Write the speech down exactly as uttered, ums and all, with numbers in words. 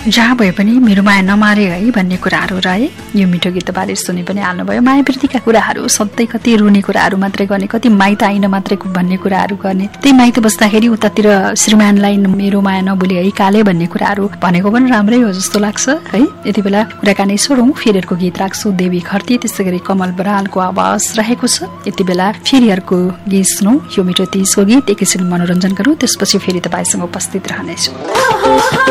जहाँ भए पनि मेरो माया नमारे है भन्ने कुराहरू रहे। यो मिठो गीत बारे सुनि पनि हाल्नुभयो। माया प्रीतिका कुराहरू सधैँ कति रुने कुराहरू मात्रै गर्ने, कति माइत आइन मात्रै भन्ने कुराहरू गर्ने। त्यही माइत बस्दाखेरि उतातिर श्रीमानलाई मेरो माया नबोली है काले भन्ने कुराहरू भनेको पनि राम्रै हो जस्तो लाग्छ है। यति बेला कुराकानी छोडौँ, फेरिहरूको गीत राख्छु। देवी खर्ती त्यसै गरी कमल बरालको आवाज रहेको छ। यति बेला फेरिहरूको गीत सुनौ। यो मिठो तीसको गीत एकैछिन मनोरञ्जन गरौँ, त्यसपछि फेरि तपाईँसँग उपस्थित रहनेछु।